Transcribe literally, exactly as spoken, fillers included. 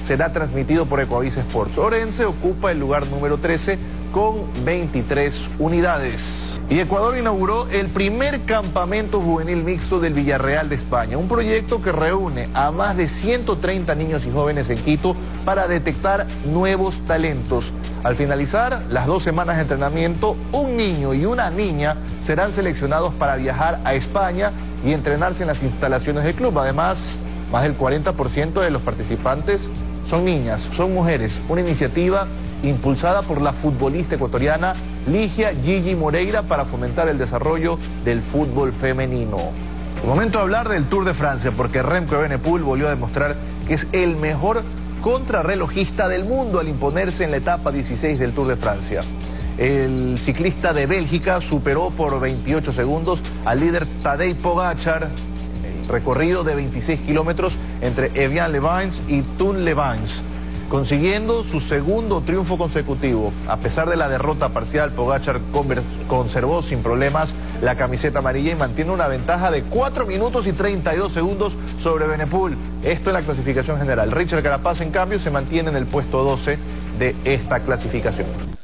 será transmitido por Ecuavisa Sports. Orense ocupa el lugar número trece con veintitrés unidades. Y Ecuador inauguró el primer campamento juvenil mixto del Villarreal de España, un proyecto que reúne a más de ciento treinta niños y jóvenes en Quito para detectar nuevos talentos. Al finalizar las dos semanas de entrenamiento, un niño y una niña serán seleccionados para viajar a España y entrenarse en las instalaciones del club. Además, más del cuarenta por ciento de los participantes son niñas, son mujeres, una iniciativa impulsada por la futbolista ecuatoriana Ligia Gigi Moreira para fomentar el desarrollo del fútbol femenino. Es momento de hablar del Tour de Francia, porque Remco Evenepoel volvió a demostrar que es el mejor contrarrelojista del mundo al imponerse en la etapa dieciséis del Tour de Francia. El ciclista de Bélgica superó por veintiocho segundos al líder Tadej Pogačar, el recorrido de veintiséis kilómetros entre Evian-les-Bains y Thun-les-Bains, consiguiendo su segundo triunfo consecutivo. A pesar de la derrota parcial, Pogačar conservó sin problemas la camiseta amarilla y mantiene una ventaja de cuatro minutos y treinta y dos segundos sobre Evenepoel. Esto en la clasificación general. Richard Carapaz, en cambio, se mantiene en el puesto doce de esta clasificación.